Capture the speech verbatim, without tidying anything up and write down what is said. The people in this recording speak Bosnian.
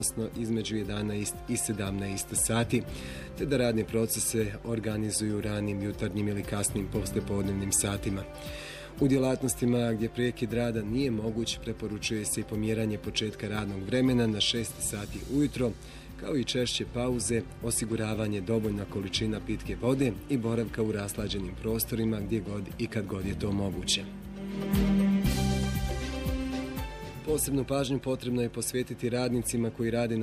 odnosno između jedanaest i sedamnaest sati, te da radne procese organizuju ranim jutarnjim ili kasnim poslijepodnevnim satima. U djelatnostima gdje prekid rada nije moguć, preporučuje se i pomjeranje početka radnog vremena na šest sati ujutro, kao i češće pauze, osiguravanje dovoljna količina pitke vode i boravka u raslađenim prostorima gdje god i kad god je to moguće. Posebnu pažnju potrebno je posvetiti radnicima koji rade na